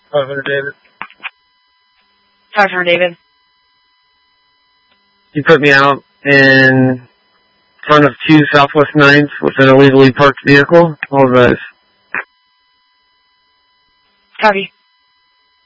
500 David. 500 David. You put me out in front of 2 Southwest 9s with an illegally parked vehicle. All rise. Copy.